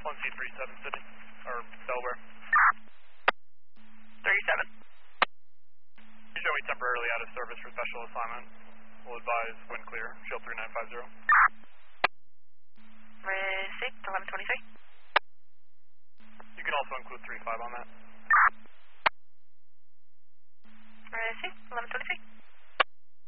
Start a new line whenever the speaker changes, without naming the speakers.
1C37 Sydney, or Delaware.
37.
You show me temporarily out of service for special assignment. We'll advise wind clear, shield 3950.
Receipt, 1123.
You can also include 35 on that.